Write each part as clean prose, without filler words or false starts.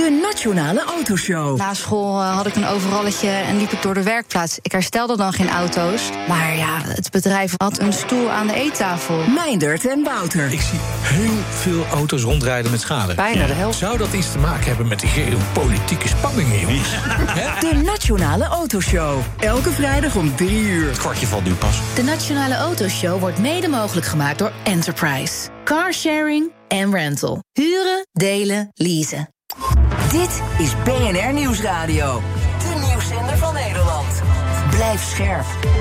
De Nationale Autoshow. Na school had ik een overalletje en liep ik door de werkplaats. Ik herstelde dan geen auto's. Maar ja, het bedrijf had een stoel aan de eettafel. Meindert en Wouter. Ik zie heel veel auto's rondrijden met schade. Bijna de helft. Zou dat iets te maken hebben met de geopolitieke spanningen, jongens? De Nationale Autoshow. Elke vrijdag om 3:00. Het kwartje valt nu pas. De Nationale Autoshow wordt mede mogelijk gemaakt door Enterprise. Carsharing en rental. Huren, delen, leasen. Dit is BNR Nieuwsradio. De nieuwszender van Nederland. Blijf scherp.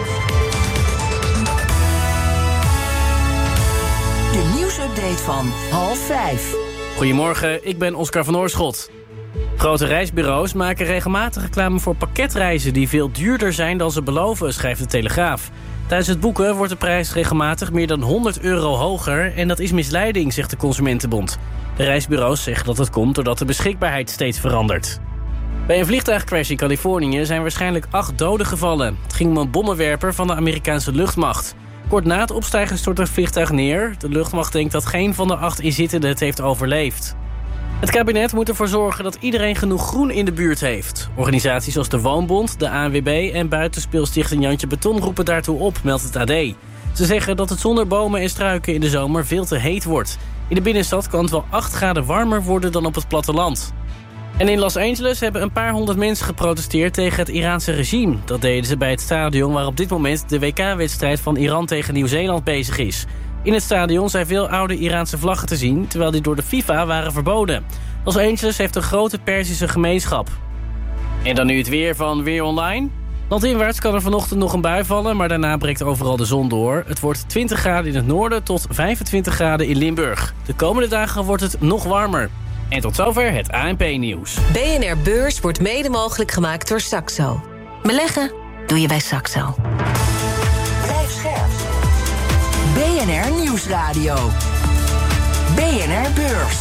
De nieuwsupdate van 4:30. Goedemorgen, ik ben Oscar van Oorschot. Grote reisbureaus maken regelmatig reclame voor pakketreizen die veel duurder zijn dan ze beloven, schrijft de Telegraaf. Tijdens het boeken wordt de prijs regelmatig meer dan €100 hoger en dat is misleiding, zegt de Consumentenbond. De reisbureaus zeggen dat het komt doordat de beschikbaarheid steeds verandert. Bij een vliegtuigcrash in Californië zijn waarschijnlijk 8 doden gevallen. Het ging om een bommenwerper van de Amerikaanse luchtmacht. Kort na het opstijgen stort het vliegtuig neer. De luchtmacht denkt dat geen van de 8 inzittenden het heeft overleefd. Het kabinet moet ervoor zorgen dat iedereen genoeg groen in de buurt heeft. Organisaties als de Woonbond, de ANWB en buitenspeelstichting Jantje Beton roepen daartoe op, meldt het AD. Ze zeggen dat het zonder bomen en struiken in de zomer veel te heet wordt. In de binnenstad kan het wel 8 graden warmer worden dan op het platteland. En in Los Angeles hebben een paar honderd mensen geprotesteerd tegen het Iraanse regime. Dat deden ze bij het stadion waar op dit moment de WK-wedstrijd van Iran tegen Nieuw-Zeeland bezig is. In het stadion zijn veel oude Iraanse vlaggen te zien, terwijl die door de FIFA waren verboden. Los Angeles heeft een grote Perzische gemeenschap. En dan nu het weer van Weer Online. Landinwaarts kan er vanochtend nog een bui vallen, maar daarna breekt overal de zon door. Het wordt 20 graden in het noorden tot 25 graden in Limburg. De komende dagen wordt het nog warmer. En tot zover het ANP-nieuws. BNR Beurs wordt mede mogelijk gemaakt door Saxo. Beleggen doe je bij Saxo. Blijf scherp. BNR Nieuwsradio. BNR Beurs.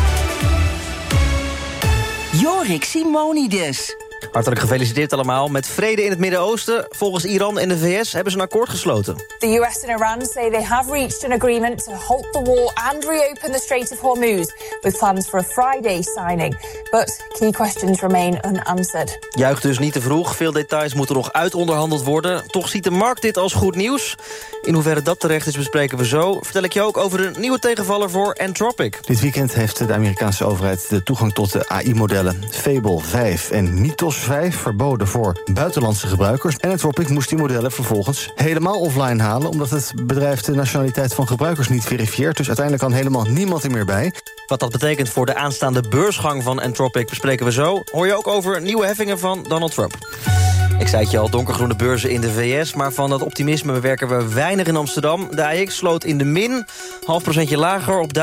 Jorik Simonides. Hartelijk gefeliciteerd allemaal. Met vrede in het Midden-Oosten. Volgens Iran en de VS hebben ze een akkoord gesloten. The US and Iran say they have reached an agreement to halt the war and reopen the Strait of Hormuz, with plans for a Friday signing. But key questions remain unanswered. Juich dus niet te vroeg. Veel details moeten nog uitonderhandeld worden. Toch ziet de markt dit als goed nieuws. In hoeverre dat terecht is, bespreken we zo. Vertel ik je ook over een nieuwe tegenvaller voor Anthropic. Dit weekend heeft de Amerikaanse overheid de toegang tot de AI-modellen Fable 5 en Mythos 5 verboden voor buitenlandse gebruikers. En Anthropic moest die modellen vervolgens helemaal offline halen, omdat het bedrijf de nationaliteit van gebruikers niet verifieert. Dus uiteindelijk kan helemaal niemand er meer bij. Wat dat betekent voor de aanstaande beursgang van Anthropic bespreken we zo. Hoor je ook over nieuwe heffingen van Donald Trump. Ik zei het je al, donkergroene beurzen in de VS, maar van dat optimisme bewerken we weinig in Amsterdam. De AX sloot in de min, 0,5% lager op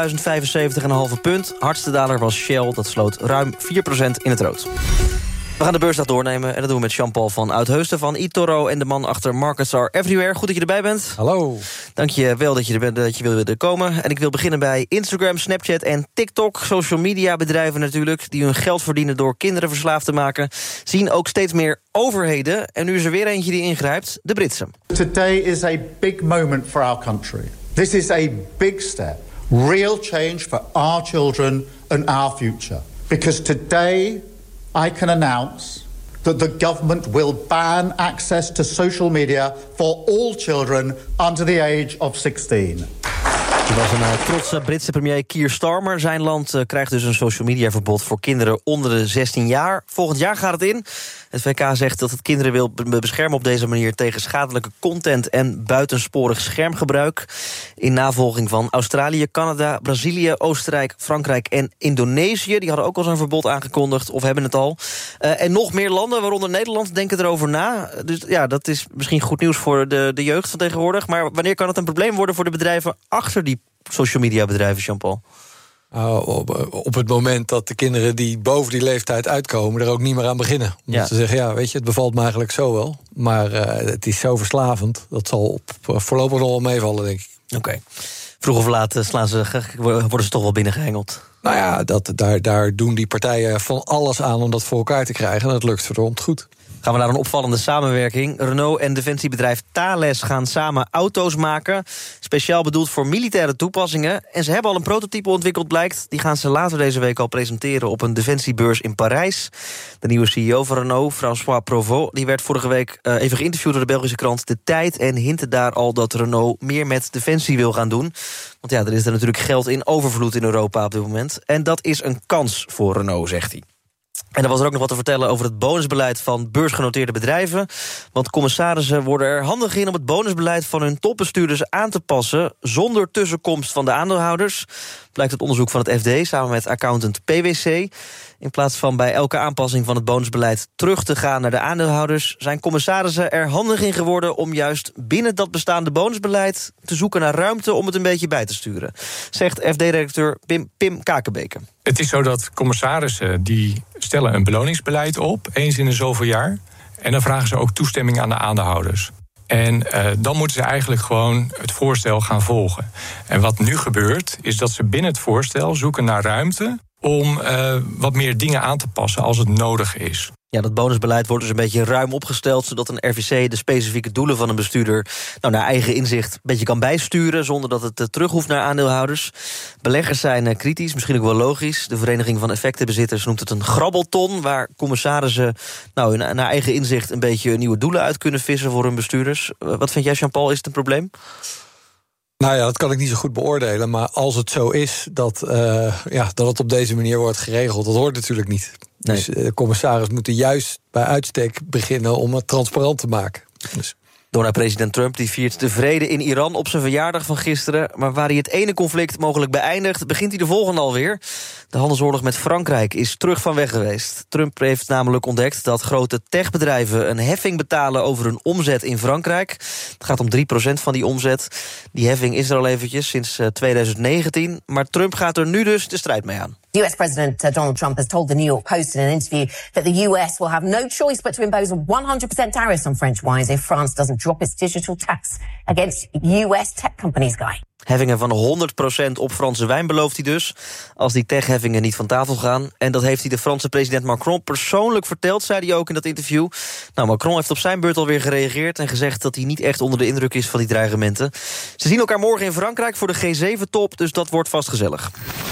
1075,5 punt. Hardste daler was Shell, dat sloot ruim 4% in het rood. We gaan de beursdag doornemen en dat doen we met Jean-Paul van Oudheusden van eToro en de man achter Markets Are Everywhere. Goed dat je erbij bent. Hallo. Dank je wel dat je er bent, dat je wilde komen. En ik wil beginnen bij Instagram, Snapchat en TikTok. Social media bedrijven natuurlijk, die hun geld verdienen door kinderen verslaafd te maken, zien ook steeds meer overheden. En nu is er weer eentje die ingrijpt, de Britse. Today is a big moment for our country. This is a big step. Real change for our children and our future. Because today I can announce that the government will ban access to social media for all children under the age of 16. Het was een trotse Britse premier Keir Starmer. Zijn land krijgt dus een social media verbod voor kinderen onder de 16 jaar. Volgend jaar gaat het in. Het VK zegt dat het kinderen wil beschermen op deze manier tegen schadelijke content en buitensporig schermgebruik. In navolging van Australië, Canada, Brazilië, Oostenrijk, Frankrijk en Indonesië. Die hadden ook al zo'n verbod aangekondigd of hebben het al. En nog meer landen, waaronder Nederland, denken erover na. Dus ja, dat is misschien goed nieuws voor de jeugd van tegenwoordig. Maar wanneer kan het een probleem worden voor de bedrijven achter die social media bedrijven, Jean-Paul? Op het moment dat de kinderen die boven die leeftijd uitkomen er ook niet meer aan beginnen. Omdat ze zeggen, ja, weet je, het bevalt me eigenlijk zo wel. Maar het is zo verslavend, dat zal voorlopig nog wel meevallen, denk ik. Oké. Vroeg of laat worden ze toch wel binnengehengeld? Nou ja, daar doen die partijen van alles aan om dat voor elkaar te krijgen. En dat lukt verdomd goed. Gaan we naar een opvallende samenwerking. Renault en defensiebedrijf Thales gaan samen auto's maken. Speciaal bedoeld voor militaire toepassingen. En ze hebben al een prototype ontwikkeld, blijkt. Die gaan ze later deze week al presenteren op een defensiebeurs in Parijs. De nieuwe CEO van Renault, François Provost, die werd vorige week even geïnterviewd door de Belgische krant De Tijd. En hintte daar al dat Renault meer met defensie wil gaan doen. Want ja, er is er natuurlijk geld in overvloed in Europa op dit moment. En dat is een kans voor Renault, zegt hij. En er was er ook nog wat te vertellen over het bonusbeleid van beursgenoteerde bedrijven. Want commissarissen worden er handig in om het bonusbeleid van hun topbestuurders aan te passen zonder tussenkomst van de aandeelhouders. Blijkt uit onderzoek van het FD samen met accountant PwC. In plaats van bij elke aanpassing van het bonusbeleid terug te gaan naar de aandeelhouders, zijn commissarissen er handig in geworden om juist binnen dat bestaande bonusbeleid te zoeken naar ruimte om het een beetje bij te sturen. Zegt FD-redacteur Pim Kakenbeke. Het is zo dat commissarissen die stellen een beloningsbeleid op, eens in de zoveel jaar. En dan vragen ze ook toestemming aan de aandeelhouders. En dan moeten ze eigenlijk gewoon het voorstel gaan volgen. En wat nu gebeurt, is dat ze binnen het voorstel zoeken naar ruimte om wat meer dingen aan te passen als het nodig is. Ja, dat bonusbeleid wordt dus een beetje ruim opgesteld, zodat een RVC de specifieke doelen van een bestuurder naar eigen inzicht een beetje kan bijsturen, zonder dat het terug hoeft naar aandeelhouders. Beleggers zijn kritisch, misschien ook wel logisch. De Vereniging van Effectenbezitters noemt het een grabbelton, waar commissarissen naar eigen inzicht een beetje nieuwe doelen uit kunnen vissen voor hun bestuurders. Wat vind jij, Jean-Paul, is het een probleem? Nou ja, dat kan ik niet zo goed beoordelen. Maar als het zo is dat het op deze manier wordt geregeld, dat hoort natuurlijk niet. Nee. Dus de commissaris moeten juist bij uitstek beginnen om het transparant te maken. Dus. Door naar president Trump, die viert de vrede in Iran op zijn verjaardag van gisteren. Maar waar hij het ene conflict mogelijk beëindigt, begint hij de volgende alweer. De handelsoorlog met Frankrijk is terug van weg geweest. Trump heeft namelijk ontdekt dat grote techbedrijven een heffing betalen over hun omzet in Frankrijk. Het gaat om 3% van die omzet. Die heffing is er al eventjes sinds 2019. Maar Trump gaat er nu dus de strijd mee aan. US President Donald Trump has told the New York Post in an interview that the US will have no choice but to impose 100% tariffs on French wines if France doesn't drop its digital tax against US tech companies, Guy. Heffingen van 100% op Franse wijn belooft hij dus, als die techheffingen niet van tafel gaan. En dat heeft hij de Franse president Macron persoonlijk verteld, zei hij ook in dat interview. Macron heeft op zijn beurt alweer gereageerd en gezegd dat hij niet echt onder de indruk is van die dreigementen. Ze zien elkaar morgen in Frankrijk voor de G7-top, dus dat wordt vast gezellig.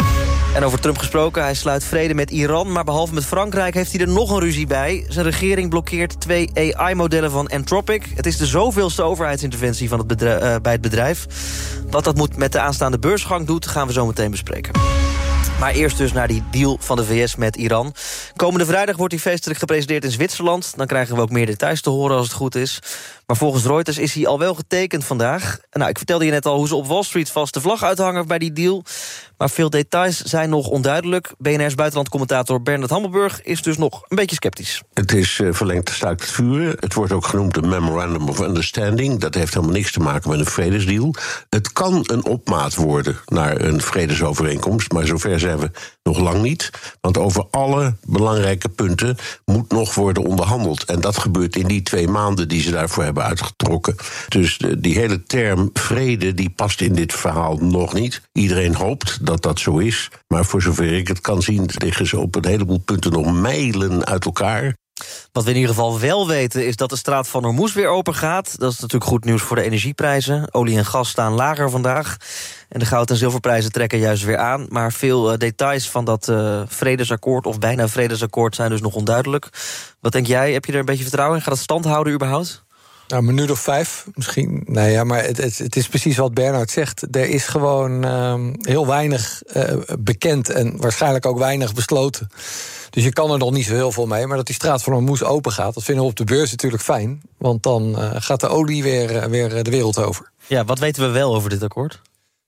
En over Trump gesproken, hij sluit vrede met Iran, maar behalve met Frankrijk heeft hij er nog een ruzie bij. Zijn regering blokkeert 2 AI-modellen van Anthropic. Het is de zoveelste overheidsinterventie van bij het bedrijf. Wat dat met de aanstaande beursgang doet, gaan we zo meteen bespreken. Maar eerst dus naar die deal van de VS met Iran. Komende vrijdag wordt die feestelijk gepresenteerd in Zwitserland. Dan krijgen we ook meer details te horen als het goed is. Maar volgens Reuters is hij al wel getekend vandaag. Ik vertelde je net al hoe ze op Wall Street vast de vlag uithangen bij die deal. Maar veel details zijn nog onduidelijk. BNR's buitenlandcommentator Bernard Hammelburg is dus nog een beetje sceptisch. Het is verlengd staakt het vuren. Het wordt ook genoemd een Memorandum of Understanding. Dat heeft helemaal niks te maken met een vredesdeal. Het kan een opmaat worden naar een vredesovereenkomst, maar zover zijn we nog lang niet. Want over alle belangrijke punten moet nog worden onderhandeld. En dat gebeurt in die 2 maanden die ze daarvoor hebben uitgetrokken. Dus die hele term vrede die past in dit verhaal nog niet. Iedereen hoopt dat dat zo is. Maar voor zover ik het kan zien, liggen ze op een heleboel punten nog mijlen uit elkaar. Wat we in ieder geval wel weten is dat de straat van Hormuz weer open gaat. Dat is natuurlijk goed nieuws voor de energieprijzen. Olie en gas staan lager vandaag. En de goud- en zilverprijzen trekken juist weer aan. Maar veel details van dat vredesakkoord, of bijna vredesakkoord, zijn dus nog onduidelijk. Wat denk jij? Heb je er een beetje vertrouwen in? Gaat het stand houden überhaupt? Nou, een minuut of 5 misschien. Nee, ja, maar het is precies wat Bernard zegt. Er is gewoon heel weinig bekend en waarschijnlijk ook weinig besloten. Dus je kan er nog niet zo heel veel mee. Maar dat die straat van Hormuz open gaat, dat vinden we op de beurs natuurlijk fijn. Want dan gaat de olie weer de wereld over. Ja, wat weten we wel over dit akkoord?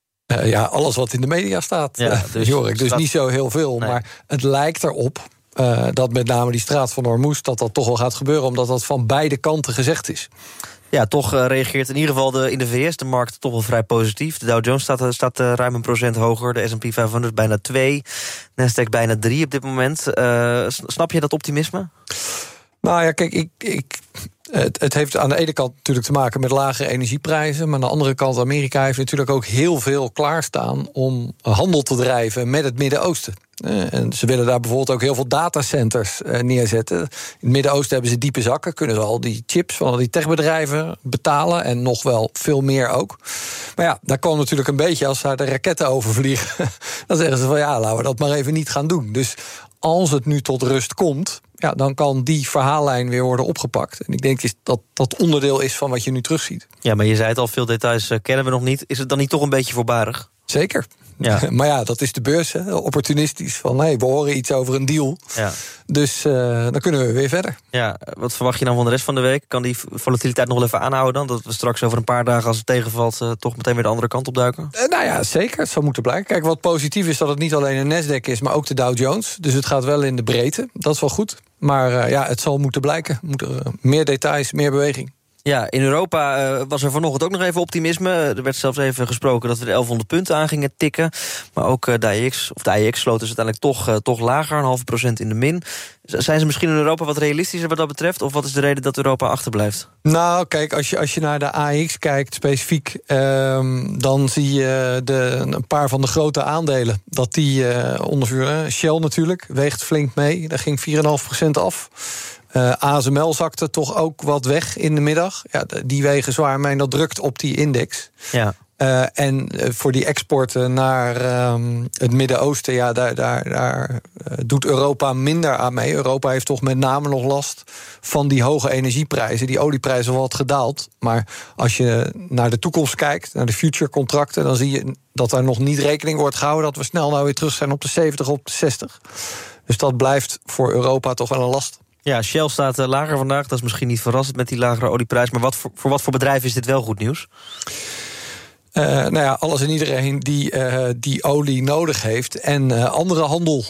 Alles wat in de media staat, dus niet zo heel veel. Nee. Maar het lijkt erop dat met name die straat van Hormuz dat toch wel gaat gebeuren, omdat dat van beide kanten gezegd is. Ja, toch reageert in ieder geval in de VS de markt toch wel vrij positief. De Dow Jones staat ruim 1% hoger, de S&P 500 bijna 2, Nasdaq bijna 3 op dit moment. Snap je dat optimisme? Nou ja, kijk, het heeft aan de ene kant natuurlijk te maken met lage energieprijzen, maar aan de andere kant, Amerika heeft natuurlijk ook heel veel klaarstaan om handel te drijven met het Midden-Oosten. En ze willen daar bijvoorbeeld ook heel veel datacenters neerzetten. In het Midden-Oosten hebben ze diepe zakken. Kunnen ze al die chips van al die techbedrijven betalen. En nog wel veel meer ook. Maar ja, daar komt natuurlijk een beetje als daar de raketten over vliegen. Dan zeggen ze van ja, laten we dat maar even niet gaan doen. Dus als het nu tot rust komt, ja, dan kan die verhaallijn weer worden opgepakt. En ik denk dat dat onderdeel is van wat je nu terugziet. Ja, maar je zei het al, veel details kennen we nog niet. Is het dan niet toch een beetje voorbarig? Zeker. Ja. Maar ja, dat is de beurs, hè, opportunistisch. Van we horen iets over een deal. Ja. Dus dan kunnen we weer verder. Ja, wat verwacht je dan van de rest van de week? Kan die volatiliteit nog wel even aanhouden dan? Dat we straks over een paar dagen, als het tegenvalt, toch meteen weer de andere kant op duiken? Nou ja, zeker. Het zal moeten blijken. Kijk, wat positief is dat het niet alleen een Nasdaq is, maar ook de Dow Jones. Dus het gaat wel in de breedte. Dat is wel goed. Maar ja, het zal moeten blijken. Meer details, meer beweging. Ja, in Europa was er vanochtend ook nog even optimisme. Er werd zelfs even gesproken dat we de 1100 punten aan gingen tikken. Maar ook de AEX sloot dus uiteindelijk toch lager, 0,5% in de min. Zijn ze misschien in Europa wat realistischer wat dat betreft? Of wat is de reden dat Europa achterblijft? Nou, kijk, als je naar de AEX kijkt specifiek, dan zie je een paar van de grote aandelen. Dat die onder vuur, Shell natuurlijk, weegt flink mee. Daar ging 4,5% af. ASML zakte toch ook wat weg in de middag. Ja, die wegen zwaar, maar dat drukt op die index. Ja. En voor die exporten naar het Midden-Oosten, ja, daar doet Europa minder aan mee. Europa heeft toch met name nog last van die hoge energieprijzen. Die olieprijzen wel wat gedaald. Maar als je naar de toekomst kijkt, naar de future-contracten, dan zie je dat er nog niet rekening wordt gehouden dat we snel nou weer terug zijn op de 70, op de 60. Dus dat blijft voor Europa toch wel een last. Ja, Shell staat lager vandaag. Dat is misschien niet verrassend met die lagere olieprijs. Maar voor wat voor bedrijven is dit wel goed nieuws? Nou ja, alles en iedereen die olie nodig heeft. En andere handel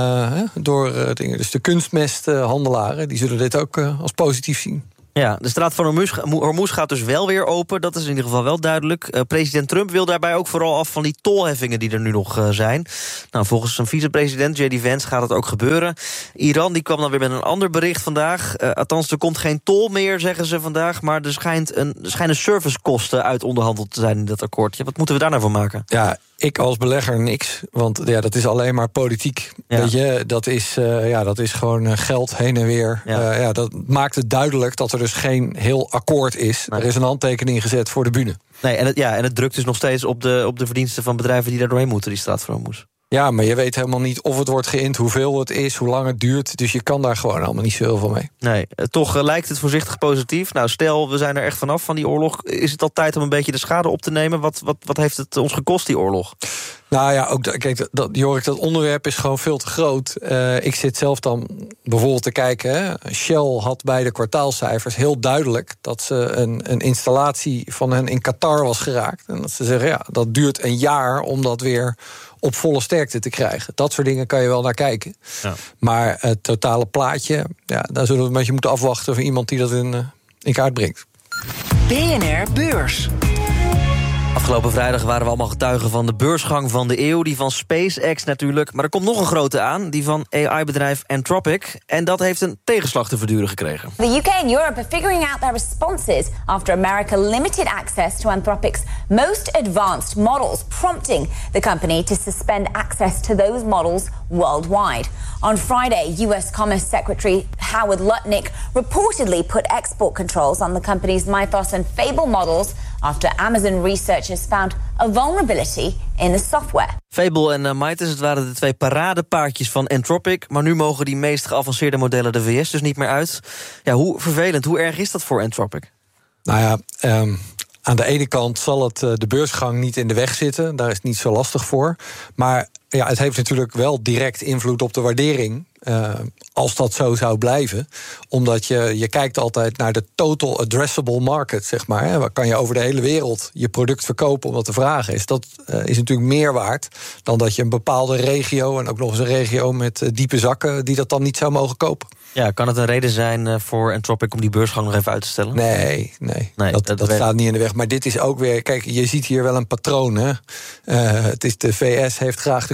door dingen. Dus de kunstmesthandelaren, die zullen dit ook als positief zien. Ja, de straat van Hormuz gaat dus wel weer open. Dat is in ieder geval wel duidelijk. President Trump wil daarbij ook vooral af van die tolheffingen die er nu nog zijn. Nou, volgens zijn vicepresident J.D. Vance gaat het ook gebeuren. Iran die kwam dan weer met een ander bericht vandaag. Althans, er komt geen tol meer, zeggen ze vandaag. Maar er schijnen servicekosten uit onderhandeld te zijn in dat akkoord. Ja, wat moeten we daar nou van maken? Ja, ik als belegger niks, want ja, dat is alleen maar politiek. Ja. Weet je, dat is gewoon geld heen en weer. Ja. Dat maakt het duidelijk dat er dus geen heel akkoord is. Nee. Er is een handtekening gezet voor de bühne. Nee, en het drukt dus nog steeds op de verdiensten van bedrijven die daar doorheen moeten, die straat van Hormuz. Ja, maar je weet helemaal niet of het wordt geïnd, hoeveel het is, hoe lang het duurt. Dus je kan daar gewoon allemaal niet zo heel veel mee. Nee, toch lijkt het voorzichtig positief. Nou, stel, we zijn er echt vanaf van die oorlog. Is het al tijd om een beetje de schade op te nemen? Wat heeft het ons gekost, die oorlog? Nou ja, ook kijk, Jorik, dat onderwerp is gewoon veel te groot. Ik zit zelf dan bijvoorbeeld te kijken. Hè. Shell had bij de kwartaalcijfers heel duidelijk dat ze een installatie van hen in Qatar was geraakt. En dat ze zeggen, ja, dat duurt een jaar om dat weer op volle sterkte te krijgen. Dat soort dingen kan je wel naar kijken. Ja. Maar het totale plaatje, ja, daar zullen we een beetje moeten afwachten van iemand die dat in kaart brengt. BNR Beurs. Afgelopen vrijdag waren we allemaal getuigen van de beursgang van de eeuw. Die van SpaceX natuurlijk. Maar er komt nog een grote aan, die van AI-bedrijf Anthropic. En dat heeft een tegenslag te verduren gekregen. The UK and Europe are figuring out their responses after America limited access to Anthropic's most advanced models, prompting the company to suspend access to those models worldwide. On Friday, US Commerce Secretary Howard Lutnick reportedly put export controls on the company's Mythos and Fable models after Amazon researchers found a vulnerability in the software. Fable en Mythos, het waren de twee paradepaardjes van Anthropic, maar nu mogen die meest geavanceerde modellen de VS dus niet meer uit. Ja, hoe vervelend, hoe erg is dat voor Anthropic? Nou ja, aan de ene kant zal het de beursgang niet in de weg zitten. Daar is het niet zo lastig voor. Maar ja, het heeft natuurlijk wel direct invloed op de waardering. Als dat zo zou blijven. Omdat je kijkt altijd naar de total addressable market, zeg maar. Hè. Waar kan je over de hele wereld je product verkopen omdat de vraag is. Dat is natuurlijk meer waard dan dat je een bepaalde regio, en ook nog eens een regio met diepe zakken, die dat dan niet zou mogen kopen. Ja, kan het een reden zijn voor Anthropic om die beursgang nog even uit te stellen? Nee, dat staat niet in de weg. Maar dit is ook weer, kijk, je ziet hier wel een patroon. Hè? Het is de VS heeft graag de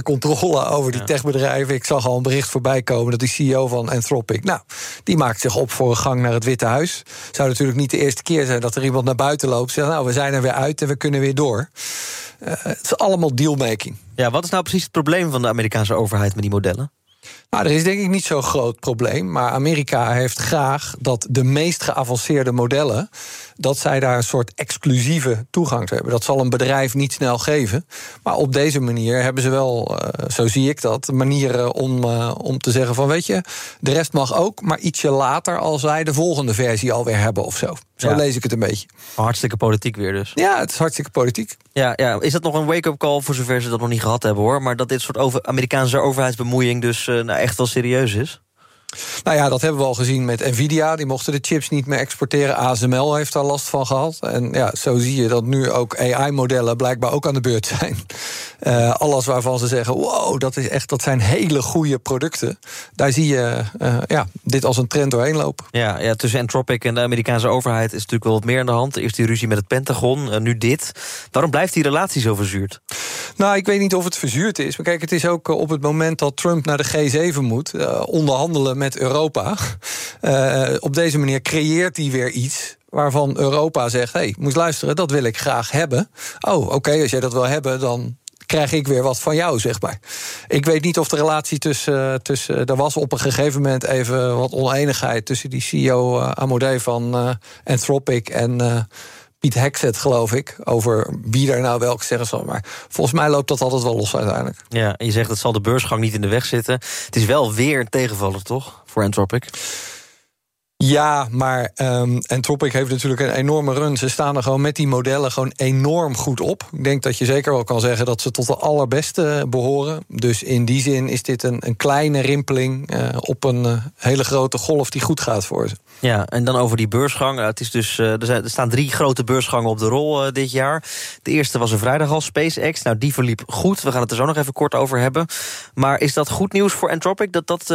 controle over die techbedrijven. Ik zag al een bericht voorbij komen dat die CEO van Anthropic, die maakt zich op voor een gang naar het Witte Huis. Zou natuurlijk niet de eerste keer zijn dat er iemand naar buiten loopt en zegt, we zijn er weer uit en we kunnen weer door. Het is allemaal dealmaking. Ja, wat is nou precies het probleem van de Amerikaanse overheid met die modellen? Nou, er is denk ik niet zo'n groot probleem. Maar Amerika heeft graag dat de meest geavanceerde modellen, dat zij daar een soort exclusieve toegang te hebben. Dat zal een bedrijf niet snel geven. Maar op deze manier hebben ze wel, zo zie ik dat, manieren om te zeggen van, weet je, de rest mag ook, maar ietsje later als wij de volgende versie alweer hebben of zo. Zo lees ik het een beetje. Hartstikke politiek weer dus. Ja, het is hartstikke politiek. Ja, is dat nog een wake-up call, voor zover ze dat nog niet gehad hebben, hoor? Maar dat dit soort Amerikaanse overheidsbemoeiing dus echt wel serieus is? Nou ja, dat hebben we al gezien met Nvidia. Die mochten de chips niet meer exporteren. ASML heeft daar last van gehad. En ja, zo zie je dat nu ook AI-modellen blijkbaar ook aan de beurt zijn. Alles waarvan ze zeggen, wow, dat zijn hele goede producten. Daar zie je dit als een trend doorheen lopen. Ja, tussen Anthropic en de Amerikaanse overheid is natuurlijk wel wat meer aan de hand. Eerst die ruzie met het Pentagon, nu dit. Waarom blijft die relatie zo verzuurd? Nou, ik weet niet of het verzuurd is. Maar kijk, het is ook op het moment dat Trump naar de G7 moet, onderhandelen met Europa. Op deze manier creëert hij weer iets waarvan Europa zegt, hey, moet luisteren, dat wil ik graag hebben. Oh, oké, als jij dat wil hebben, dan krijg ik weer wat van jou, zeg maar. Ik weet niet of de relatie tussen er was op een gegeven moment even wat oneenigheid tussen die CEO Amodei van Anthropic en Piet Hexet, geloof ik, over wie daar nou welke zeggen zal. Maar volgens mij loopt dat altijd wel los uiteindelijk. Ja, en je zegt dat zal de beursgang niet in de weg zitten. Het is wel weer een tegenvaller, toch, voor Anthropic? Ja, maar Anthropic heeft natuurlijk een enorme run. Ze staan er gewoon met die modellen gewoon enorm goed op. Ik denk dat je zeker wel kan zeggen dat ze tot de allerbeste behoren. Dus in die zin is dit een kleine rimpeling op een hele grote golf die goed gaat voor ze. Ja, en dan over die beursgang. Het is dus, er staan 3 grote beursgangen op de rol dit jaar. De eerste was er vrijdag al, SpaceX. Nou, die verliep goed. We gaan het er zo nog even kort over hebben. Maar is dat goed nieuws voor Anthropic?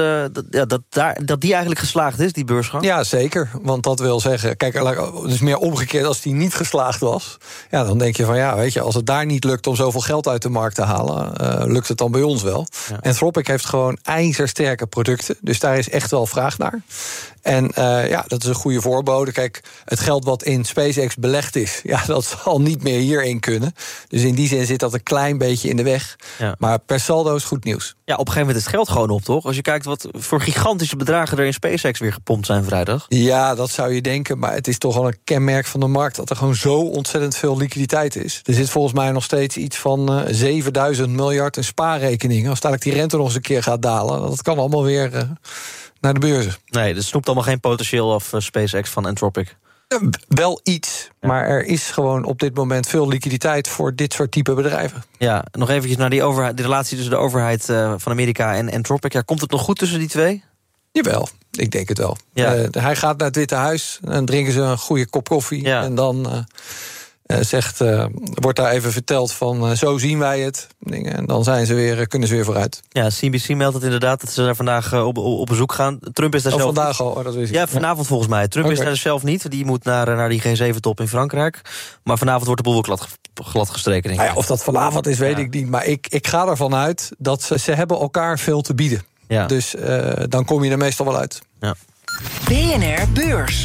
Dat die eigenlijk geslaagd is, die beursgang? Ja, zeker. Want dat wil zeggen, kijk, het is meer omgekeerd als die niet geslaagd was. Ja, dan denk je van, ja, weet je, als het daar niet lukt om zoveel geld uit de markt te halen, lukt het dan bij ons wel. Ja. Anthropic heeft gewoon ijzersterke producten. Dus daar is echt wel vraag naar. En dat is een goede voorbode. Kijk, het geld wat in SpaceX belegd is, dat zal niet meer hierin kunnen. Dus in die zin zit dat een klein beetje in de weg. Ja. Maar per saldo is goed nieuws. Ja, op een gegeven moment is het geld gewoon op, toch? Als je kijkt wat voor gigantische bedragen er in SpaceX weer gepompt zijn vrijdag. Ja, dat zou je denken, maar het is toch wel een kenmerk van de markt dat er gewoon zo ontzettend veel liquiditeit is. Er zit volgens mij nog steeds iets van 7000 miljard in spaarrekeningen. Als dadelijk die rente nog eens een keer gaat dalen, dat kan allemaal weer naar de beurzen. Nee, er snoept allemaal geen potentieel af SpaceX van Anthropic. Wel iets, maar er is gewoon op dit moment veel liquiditeit voor dit soort type bedrijven. Ja, nog eventjes naar die relatie tussen de overheid van Amerika en Anthropic. Ja, komt het nog goed tussen die twee? Jawel, ik denk het wel. Ja. Hij gaat naar het Witte Huis en drinken ze een goede kop koffie. Ja. En dan wordt daar even verteld van zo zien wij het. En dan kunnen ze weer vooruit. Ja, CNBC meldt het inderdaad dat ze daar vandaag op bezoek gaan. Trump is daar zelf vandaag niet. Al, dat wist ik. Ja, vanavond volgens mij. Trump is daar zelf niet. Die moet naar die G7-top in Frankrijk. Maar vanavond wordt de boel wel glad gestreken, denk ik. Of dat vanavond is, weet ik niet. Maar ik ga ervan uit dat ze hebben elkaar veel te bieden. Ja. Dus dan kom je er meestal wel uit. Ja. BNR Beurs.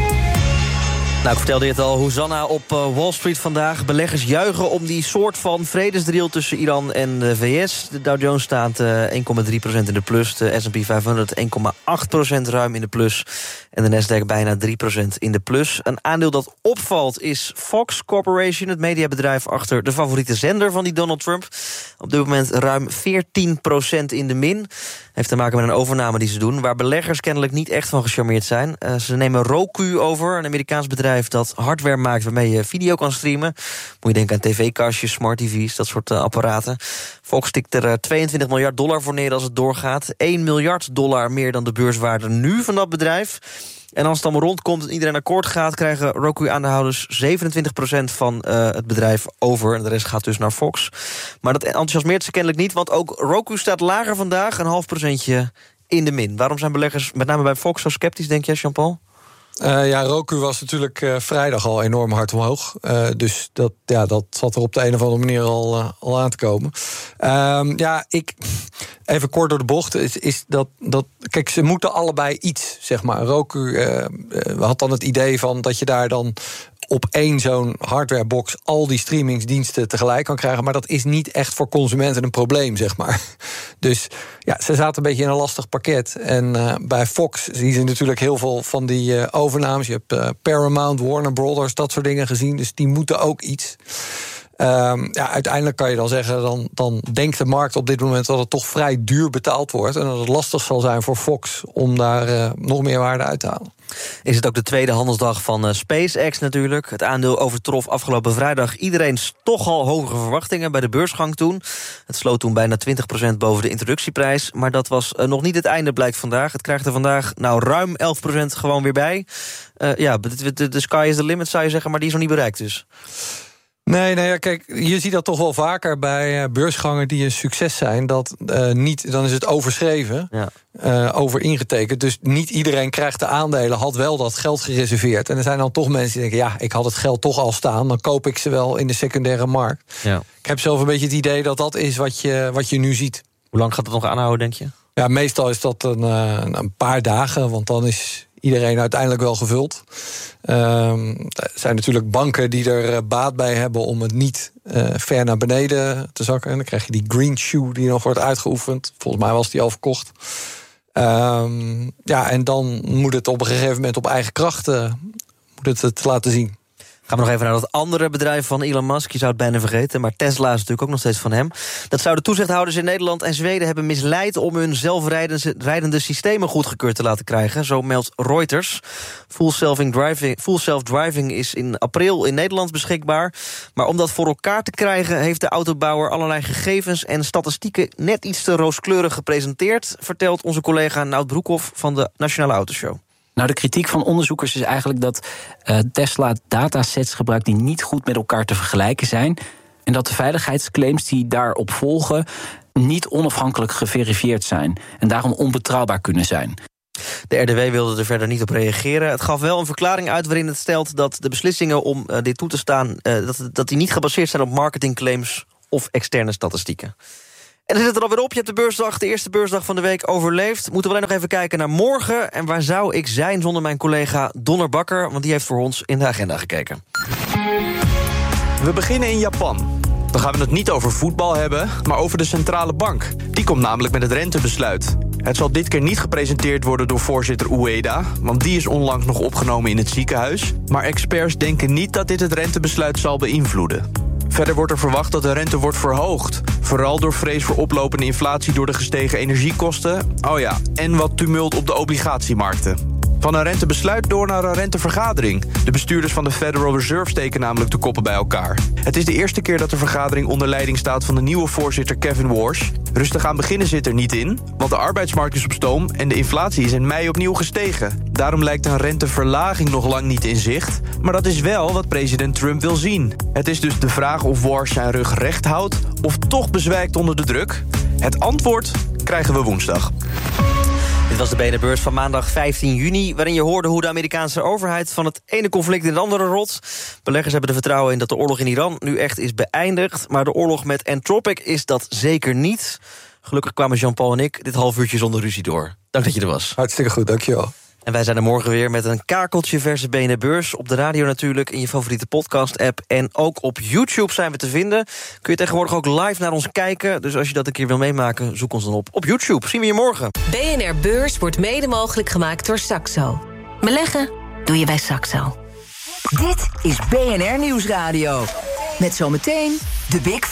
Nou, ik vertelde je het al, Hosanna op Wall Street vandaag. Beleggers juichen om die soort van vredesdeal tussen Iran en de VS. De Dow Jones staat 1,3% in de plus. De S&P 500 1,8% ruim in de plus. En de Nasdaq bijna 3% in de plus. Een aandeel dat opvalt is Fox Corporation, het mediabedrijf achter de favoriete zender van die Donald Trump. Op dit moment ruim 14% in de min. Heeft te maken met een overname die ze doen, waar beleggers kennelijk niet echt van gecharmeerd zijn. Ze nemen Roku over, een Amerikaans bedrijf dat hardware maakt waarmee je video kan streamen. Moet je denken aan tv-kastjes, smart tv's, dat soort apparaten. Fox stikt er $22 miljard voor neer als het doorgaat. $1 miljard meer dan de beurswaarde nu van dat bedrijf. En als het allemaal rondkomt en iedereen akkoord gaat, krijgen Roku-aandeelhouders 27% van het bedrijf over. En de rest gaat dus naar Fox. Maar dat enthousiasmeert ze kennelijk niet, want ook Roku staat lager vandaag, 0,5% in de min. Waarom zijn beleggers, met name bij Fox, zo sceptisch, denk jij, Jean-Paul? Roku was natuurlijk vrijdag al enorm hard omhoog. Dus dat zat er op de een of andere manier al aan te komen. Even kort door de bocht, is dat kijk, ze moeten allebei iets, zeg maar. Roku had dan het idee van dat je daar dan op één zo'n hardwarebox al die streamingsdiensten tegelijk kan krijgen. Maar dat is niet echt voor consumenten een probleem, zeg maar. Dus ze zaten een beetje in een lastig pakket. En bij Fox zien ze natuurlijk heel veel van die overnames. Je hebt Paramount, Warner Brothers, dat soort dingen gezien. Dus die moeten ook iets. Uiteindelijk kan je dan zeggen, dan denkt de markt op dit moment dat het toch vrij duur betaald wordt. En dat het lastig zal zijn voor Fox om daar nog meer waarde uit te halen. Is het ook de tweede handelsdag van SpaceX natuurlijk. Het aandeel overtrof afgelopen vrijdag iedereen's toch al hogere verwachtingen bij de beursgang toen. Het sloot toen bijna 20% boven de introductieprijs. Maar dat was nog niet het einde, blijkt vandaag. Het krijgt er vandaag ruim 11% gewoon weer bij. De sky is the limit, zou je zeggen, maar die is nog niet bereikt dus. Nee, kijk, je ziet dat toch wel vaker bij beursgangen die een succes zijn. Dat dan is het overschreven, over ingetekend. Dus niet iedereen krijgt de aandelen, had wel dat geld gereserveerd. En er zijn dan toch mensen die denken, ik had het geld toch al staan, dan koop ik ze wel in de secundaire markt. Ja. Ik heb zelf een beetje het idee dat dat is wat je nu ziet. Hoe lang gaat het nog aanhouden, denk je? Ja, meestal is dat een paar dagen, want dan is iedereen uiteindelijk wel gevuld. Er zijn natuurlijk banken die er baat bij hebben om het niet ver naar beneden te zakken. En dan krijg je die green shoe die nog wordt uitgeoefend. Volgens mij was die al verkocht. En dan moet het op een gegeven moment op eigen krachten het laten zien. Gaan we nog even naar dat andere bedrijf van Elon Musk. Je zou het bijna vergeten, maar Tesla is natuurlijk ook nog steeds van hem. Dat zouden toezichthouders in Nederland en Zweden hebben misleid om hun zelfrijdende systemen goedgekeurd te laten krijgen. Zo meldt Reuters. Full self-driving is in april in Nederland beschikbaar. Maar om dat voor elkaar te krijgen heeft de autobouwer allerlei gegevens en statistieken net iets te rooskleurig gepresenteerd, vertelt onze collega Nout Broekhoff van de Nationale Autoshow. Nou, de kritiek van onderzoekers is eigenlijk dat Tesla datasets gebruikt die niet goed met elkaar te vergelijken zijn. En dat de veiligheidsclaims die daarop volgen niet onafhankelijk geverifieerd zijn. En daarom onbetrouwbaar kunnen zijn. De RDW wilde er verder niet op reageren. Het gaf wel een verklaring uit waarin het stelt dat de beslissingen om dit toe te staan, dat die niet gebaseerd zijn op marketingclaims of externe statistieken. En dan zit het er alweer op. Je hebt de eerste beursdag van de week overleefd. Moeten we alleen nog even kijken naar morgen. En waar zou ik zijn zonder mijn collega Donner Bakker? Want die heeft voor ons in de agenda gekeken. We beginnen in Japan. Dan gaan we het niet over voetbal hebben, maar over de centrale bank. Die komt namelijk met het rentebesluit. Het zal dit keer niet gepresenteerd worden door voorzitter Ueda, want die is onlangs nog opgenomen in het ziekenhuis. Maar experts denken niet dat dit het rentebesluit zal beïnvloeden. Verder wordt er verwacht dat de rente wordt verhoogd. Vooral door vrees voor oplopende inflatie door de gestegen energiekosten. En wat tumult op de obligatiemarkten. Van een rentebesluit door naar een rentevergadering. De bestuurders van de Federal Reserve steken namelijk de koppen bij elkaar. Het is de eerste keer dat de vergadering onder leiding staat van de nieuwe voorzitter Kevin Warsh. Rustig aan beginnen zit er niet in, want de arbeidsmarkt is op stoom en de inflatie is in mei opnieuw gestegen. Daarom lijkt een renteverlaging nog lang niet in zicht, maar dat is wel wat president Trump wil zien. Het is dus de vraag of Warsh zijn rug recht houdt of toch bezwijkt onder de druk. Het antwoord krijgen we woensdag. Dit was de BNR-beurs van maandag 15 juni... waarin je hoorde hoe de Amerikaanse overheid van het ene conflict in het andere rot. Beleggers hebben er vertrouwen in dat de oorlog in Iran nu echt is beëindigd. Maar de oorlog met Anthropic is dat zeker niet. Gelukkig kwamen Jean-Paul en ik dit half uurtje zonder ruzie door. Dank dat je er was. Hartstikke goed, dankjewel. En wij zijn er morgen weer met een kakeltje verse BNR-beurs. Op de radio natuurlijk, in je favoriete podcast-app. En ook op YouTube zijn we te vinden. Kun je tegenwoordig ook live naar ons kijken. Dus als je dat een keer wil meemaken, zoek ons dan op YouTube. Zien we je morgen. BNR Beurs wordt mede mogelijk gemaakt door Saxo. Beleggen doe je bij Saxo. Dit is BNR Nieuwsradio. Met zometeen de Big